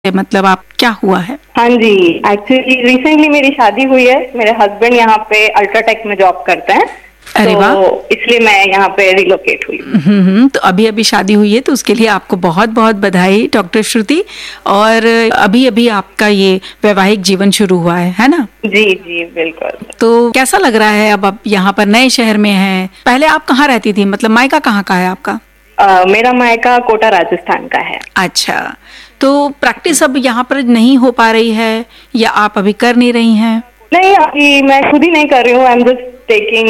मतलब आप क्या हुआ है? हाँ जी, एक्चुअली रिसेंटली मेरी शादी हुई है। मेरे हस्बैंड यहाँ पे अल्ट्राटेक में जॉब करते हैं। अरे वाह! तो इसलिए मैं यहाँ पे रिलोकेट हुई। तो अभी अभी शादी हुई है तो उसके लिए आपको बहुत बहुत बधाई डॉक्टर श्रुति। और अभी अभी आपका ये वैवाहिक जीवन शुरू हुआ है ना? जी जी बिल्कुल। तो कैसा लग रहा है अब आप यहाँ पर नए शहर में हैं? पहले आप कहाँ रहती थी, मतलब मायका कहाँ का है आपका? मेरा मायका कोटा राजस्थान का है। अच्छा, तो प्रैक्टिस अब यहाँ पर नहीं हो पा रही है या आप अभी कर नहीं रही हैं? नहीं, अभी मैं खुद ही नहीं कर रही हूँ। I am just taking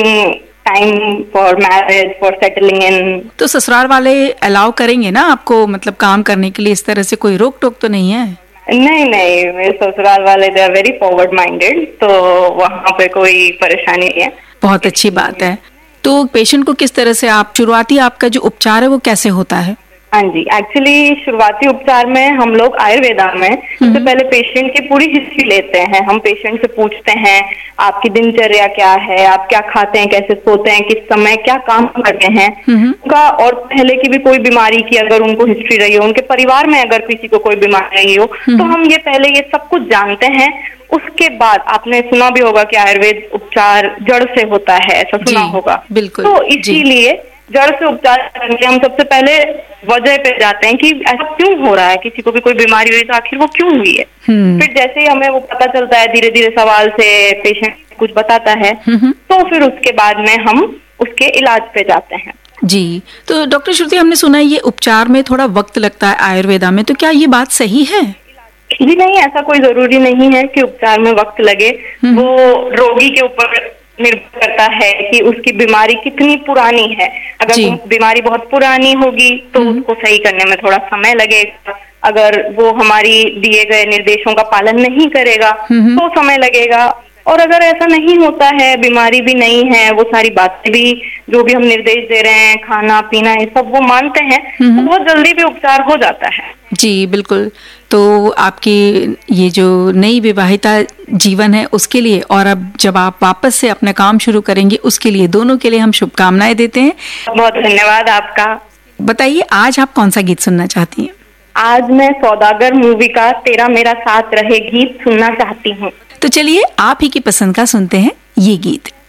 time for marriage, for settling in. तो ससुराल वाले अलाउ करेंगे ना आपको, मतलब काम करने के लिए? इस तरह से कोई रोक टोक तो नहीं है? नहीं नहीं, मेरे ससुराल वाले they are very forward minded, तो वहाँ पे कोई परेशानी नहीं है। बहुत अच्छी बात है। तो पेशेंट को किस तरह से आप शुरुआती आपका जो उपचार है वो कैसे होता है? हाँ जी, एक्चुअली शुरुआती उपचार में हम लोग आयुर्वेदा में सबसे पहले पेशेंट की पूरी हिस्ट्री लेते हैं। हम पेशेंट से पूछते हैं आपकी दिनचर्या क्या है, आप क्या खाते हैं, कैसे सोते हैं, किस समय क्या काम करते हैं उनका, और पहले की भी कोई बीमारी की अगर उनको हिस्ट्री रही हो, उनके परिवार में अगर किसी को कोई बीमारी रही हो, तो हम ये पहले ये सब कुछ जानते हैं। उसके बाद आपने सुना भी होगा कि आयुर्वेद उपचार जड़ से होता है, ऐसा सुना होगा। बिल्कुल। तो इसीलिए जड़ से उपचार करने के हम सबसे पहले वजह पे जाते हैं कि ऐसा क्यों हो रहा है, किसी को भी कोई बीमारी हुई तो आखिर वो क्यों हुई है। फिर जैसे ही हमें वो पता चलता है, धीरे धीरे सवाल से पेशेंट कुछ बताता है, तो फिर उसके बाद में हम उसके इलाज पे जाते हैं। जी, तो डॉक्टर श्रुति, हमने सुना है ये उपचार में थोड़ा वक्त लगता है आयुर्वेदा में, तो क्या ये बात सही है? जी नहीं, ऐसा कोई जरूरी नहीं है कि उपचार में वक्त लगे। वो रोगी के ऊपर निर्भर करता है कि उसकी बीमारी कितनी पुरानी है। अगर वो बीमारी बहुत पुरानी होगी तो उसको सही करने में थोड़ा समय लगेगा। अगर वो हमारी दिए गए निर्देशों का पालन नहीं करेगा तो समय लगेगा। और अगर ऐसा नहीं होता है, बीमारी भी नहीं है, वो सारी बातें भी जो भी हम निर्देश दे रहे हैं, खाना पीना, ये सब वो मानते हैं, तो बहुत जल्दी भी उपचार हो जाता है। जी बिल्कुल। तो आपकी ये जो नई विवाहिता जीवन है उसके लिए, और अब जब आप वापस से अपना काम शुरू करेंगे उसके लिए, दोनों के लिए हम शुभकामनाएं देते हैं। बहुत धन्यवाद आपका। बताइए, आज आप कौन सा गीत सुनना चाहती हैं? आज मैं सौदागर मूवी का तेरा मेरा साथ रहे गीत सुनना चाहती हूँ। तो चलिए आप ही की पसंद का सुनते हैं ये गीत।